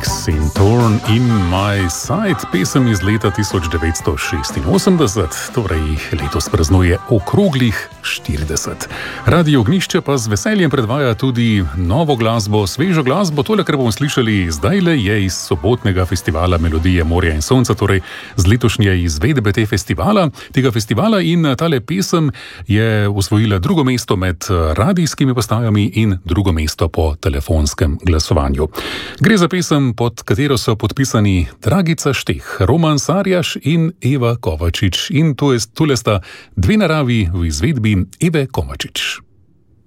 Phoenix in Thorn in My Side, pesem iz leta 1986, torej letos praznuje okroglih 40. Radio Ognjišče pa z veseljem predvaja tudi novo glasbo, svežo glasbo. Tole, kar bomo slišali zdajle, je iz sobotnega festivala Melodije morja in sonca, torej z letošnje izvedbe tega festivala, in tale pesem je osvojila drugo mesto med radijskimi postajami in drugo mesto po telefonskem glasovanju. Gre za pesem, pod katero so podpisani Dragica Šteh, Roman Sarjaš in Eva Kovačič. In tule sta dve naravi v izvedbi Eve Kovačič.